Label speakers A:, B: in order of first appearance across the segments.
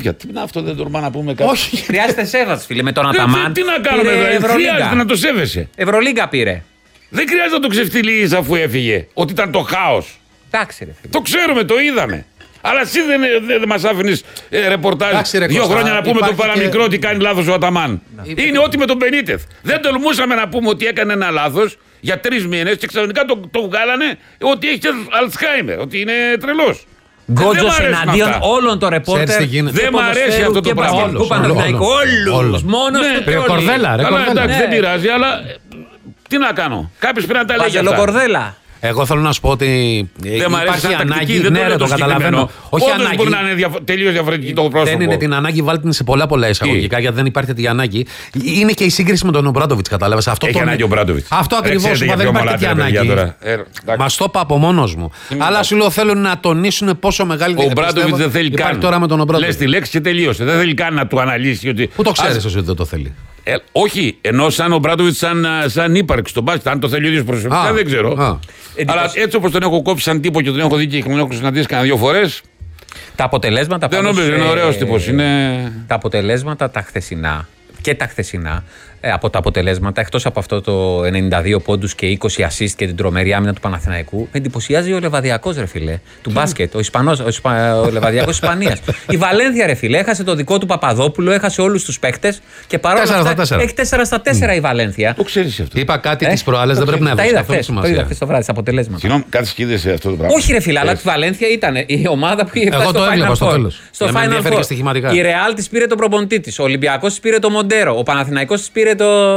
A: Γιατί να αυτό δεν τολμά να πούμε κάτι.
B: Όχι, χρειάζεται σέβαση, φίλε. Με τον Αταμάν.
A: Τι να κάνουμε, χρειάζεται να το σέβεσαι.
B: Ευρωλίγκα πήρε.
A: Δεν χρειάζεται να το ξεφτυλίζεις αφού έφυγε. Ότι ήταν το χάος.
B: Εντάξει, ρε φίλε.
A: Το ξέρουμε, το είδαμε. Αλλά εσύ δεν μας άφηνες ρεπορτάζ 2 χρόνια να πούμε το παραμικρό ότι κάνει λάθος ο Αταμάν. Είναι ό,τι με τον Μπενίτεθ. Δεν τολμούσαμε να πούμε ότι έκανε ένα λάθος για 3 μήνες και ξαφνικά το βγάλανε ότι έχει Αλτσχάιμερ, ότι είναι τρελός.
B: Γκότζος εναντίον όλων των ρεπόρτερ.
A: Δεν μ' αρέσει αυτό το πράγμα.
B: Όλους. Μόνος του
C: Κορδέλα, ρε.
A: Εντάξει, δεν πειράζει, αλλά τι να κάνω. Κάποιος πρέπει να τα λέει αυτά.
C: Εγώ θέλω να σου πω ότι υπάρχει ανάγκη.
A: Ναι,
C: το καταλαβαίνω.
A: Όχι ανάγκη. Μπορεί να είναι τελείως διαφορετική το πρόσωπο.
C: Δεν είναι την ανάγκη, βάλτε την σε πολλά εισαγωγικά, γιατί δεν υπάρχει τέτοια ανάγκη. Είναι και η σύγκριση με τον Ομπράντοβιτς, κατάλαβες.
A: Έχει ανάγκη ο Ομπράντοβιτς.
C: Αυτό ακριβώς. Μα δεν υπάρχει τέτοια ανάγκη. Μας το είπα από μόνος μου. Αλλά σου λέω θέλω να τονίσουν πόσο μεγάλη
A: διαφορά. Ο Ομπράντοβιτς δεν θέλει καν.
C: Λες
A: τη λέξη και τελείωσε. Δεν θέλει καν να του αναλύσει.
C: Πού το ξέρεις ότι δεν το θέλει.
A: Όχι, ενώ σαν ο Ομπράντοβιτς σαν ύπαρξη στον μπάσκετ. Αν το θέλει ο ίδιος προσωπικά δεν ξέρω. Αλλά έτσι όπως τον έχω κόψει σαν τύπο και τον έχω δει και τον έχω συναντήσει κανένα 2 φορές.
B: Τα αποτελέσματα.
A: Δεν νομίζω, είναι ωραίος τύπος.
B: Τα αποτελέσματα τα χθεσινά και τα χθεσινά. Από τα αποτελέσματα, εκτός από αυτό το 92 πόντους και 20 assist και την τρομερή άμυνα του Παναθηναϊκού, με εντυπωσιάζει ο Λεβαδιακός, ρε φίλε, του μπάσκετ, ο Λεβαδιακός Ισπανίας. Η Βαλένθια, ρε φίλε, έχασε το δικό του Παπαδόπουλο, έχασε όλους τους παίκτες και παρόλα αυτά έχει 4-4 η Βαλένθια.
A: Το ξέρεις αυτό.
C: Είπα κάτι τις προάλλες, δεν πρέπει να
B: το είδα χθες το βράδυ στα αποτελέσματα.
A: Συγγνώμη, κάτι σκίδεσαι αυτό το πράγμα.
B: Όχι, ρε φίλε, αλλά τη Βαλένθια ήταν η ομάδα που είχε
C: φτάσει
B: στο Final Four. Η Ρεάλ της πήρε τον προπονητή της, ο Ολυμπιακός της πήρε το Μοντέρο, ο Παναθηναϊκός της πήρε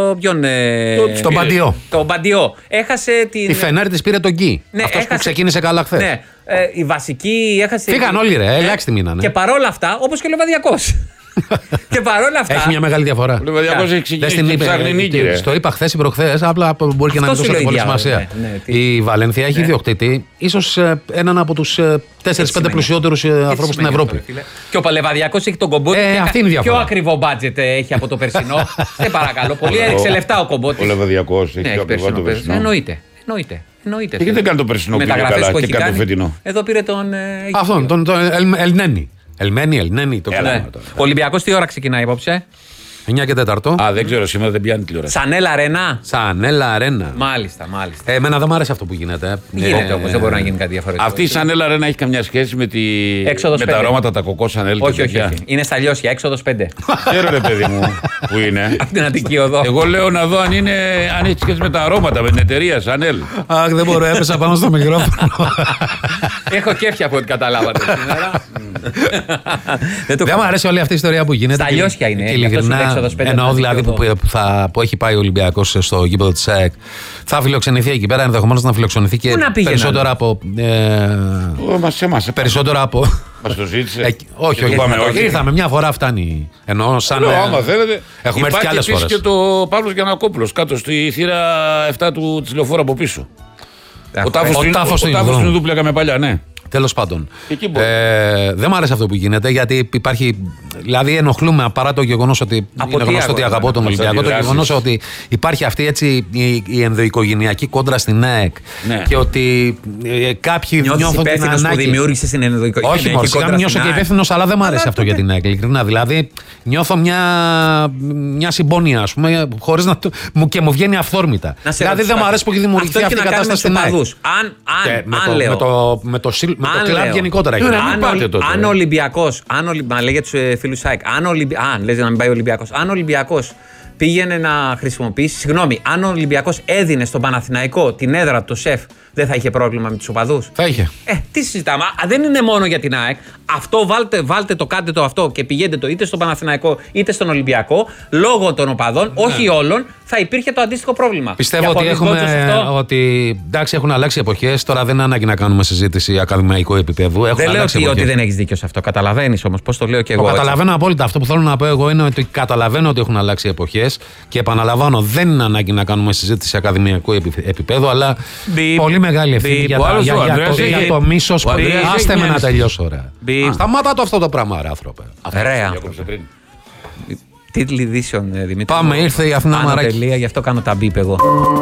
C: τον Μπαντιό.
B: Το Μπαντιό. Έχασε την.
C: Η Φενέρ της πήρε τον Γκί. Ναι, αυτός που ξεκίνησε καλά χθες.
B: Ναι. Η βασική έχασε.
C: Φύγαν όλοι, ρε. Ελάχιστη μήνανε.
B: Και παρόλα αυτά, όπως και ο Λεβαδιακός. Και παρόλα αυτά.
C: Έχει μια μεγάλη διαφορά.
A: Ο Λεβαδιακός έχει ξεκινήσει και ψάχνει νίκη.
C: Το είπα χθες ή προχθές, απλά μπορεί και να μην δώσει πολύ σημασία. Η Βαλένθια έχει ιδιοκτήτη, ίσως έναν από τους 4-5 πλουσιότερους ανθρώπους στην Ευρώπη.
B: Και ο Λεβαδιακός έχει τον Κομπότη. Πιο ακριβό μπάτζετ έχει από το περσινό. Σε παρακαλώ πολύ. Έριξε λεφτά ο Κομπότη.
A: Ο Λεβαδιακός έχει πιο ακριβό το περσινό.
B: Εννοείται.
A: Και γιατί δεν κάνει το περσινό που είναι καλά και κάνει το φετινό.
B: Εδώ πήρε τον.
C: Αυτόν, τον Ελνένη. Ελμένη, το ξέρω.
B: Ο Ολυμπιακός τι ώρα ξεκινάει υπόψε?
C: 9 και 4.
A: Α, δεν ξέρω, σήμερα δεν πιάνει τηλεόραση.
B: Σανέλα Αρένα. Μάλιστα.
C: Εμένα δεν μου άρεσε αυτό που γίνεται.
B: Γίνεται όμως, δεν μπορεί να γίνει κάτι διαφορετικό.
A: Αυτή η Σανέλα Αρένα έχει καμιά σχέση με τα αρώματα, τα κοκό Σανέλ?
B: Όχι. Είναι στα Λιώσια, έξοδος 5.
A: Ξέρω, ρε παιδί μου, που είναι.
B: Από την Αττική οδό.
A: Εγώ λέω να δω αν έχει σχέση με τα αρώματα, με την εταιρεία Σανέλ.
C: Αχ, δεν μπορώ, έπεσα πάνω στο μικρόφωνο.
B: Έχω κέφια από ό,τι καταλάβατε σήμερα.
C: Δεν μου αρέσει όλη αυτή η ιστορία που γίνεται.
B: Στα Λιώσια είναι.
C: Εννοώ δηλαδή που έχει πάει ο Ολυμπιακός στο γήπεδο της ΑΕΚ. Θα φιλοξενηθεί εκεί πέρα, ενδεχομένως να φιλοξενηθεί και περισσότερο από. Περισσότερο από.
A: Μας το ζήτησε.
C: Όχι. Ήρθαμε μια φορά, φτάνει. Εννοώ σαν.
A: Άμα θέλετε.
C: Έχουμε έρθει και άλλες φορές.
A: Και το Παύλος Γιαννακόπουλος κάτω στη θύρα 7 της λεωφόρου από πίσω. Ο τάφος του Ινδού που λέγαμε παλιά, ναι.
C: Τέλος πάντων. Δεν μου άρεσε αυτό που γίνεται, γιατί υπάρχει. Δηλαδή, ενοχλούμε παρά το γεγονός ότι. Είναι γνωστό ότι αγαπώ τον Ολυμπιακό. Το γεγονός ότι υπάρχει αυτή έτσι η ενδοοικογενειακή κόντρα στην ΑΕΚ. Και ότι κάποιοι νιώθουν την ανάγκη.
B: Που δημιούργησε την ενδοοικογενειακή κόντρα.
C: Όχι, μόνο νιώσω και υπεύθυνος, αλλά δεν μου άρεσε αυτό για την ΑΕΚ. Ειλικρινά. Δηλαδή, νιώθω μια συμπόνια, ας πούμε, χωρίς να. Και μου βγαίνει αυθόρμητα. Δηλαδή, δεν μου αρέσει που έχει δημιουργηθεί αυτή η κατάσταση στην ΑΕΚ. Με το κλαμπ γενικότερα.
B: Αν ο Ολυμπιακός, μα λέει για τους φίλους ΣΑΕΚ, λες να μην πάει ο Ολυμπιακός, αν ο Ολυμπιακός πήγαινε να χρησιμοποιήσει, συγγνώμη, αν ο Ολυμπιακός έδινε στον Παναθηναϊκό την έδρα του, το ΣΕΦ, δεν θα είχε πρόβλημα με τους οπαδούς?
C: Θα είχε.
B: Τι συζητάμε, δεν είναι μόνο για την ΑΕΚ. Αυτό βάλτε το, κάντε το αυτό και πηγαίνετε το είτε στον Παναθηναϊκό είτε στον Ολυμπιακό, λόγω των οπαδών, όχι όλων, θα υπήρχε το αντίστοιχο πρόβλημα.
C: Πιστεύω ότι εντάξει, έχουν αλλάξει εποχές. Τώρα δεν είναι ανάγκη να κάνουμε συζήτηση ακαδημαϊκού επίπεδου.
B: Δεν λέω ότι δεν έχεις δίκιο σε αυτό. Καταλαβαίνεις όμως πώς το λέω και εγώ.
C: Καταλαβαίνω απόλυτα. Αυτό που θέλω να πω εγώ είναι ότι καταλαβαίνω ότι έχουν αλλάξει εποχές και επαναλαμβάνω, δεν είναι ανάγκη να κάνουμε συζήτηση ακαδημαϊκού επίπεδου, αλλά πολύ μεγάλη ευθύνη για το μίσος. Άστε με να τελειώσω, ρε. Σταμάτα το αυτό το πράγμα, ρε άνθρωπε.
B: Τίτλοι ειδήσεων, Δημήτρη.
C: Πάμε, ήρθε η Αθηνά Μαράκη.
B: Γι' αυτό κάνω τα μπίπ εγώ.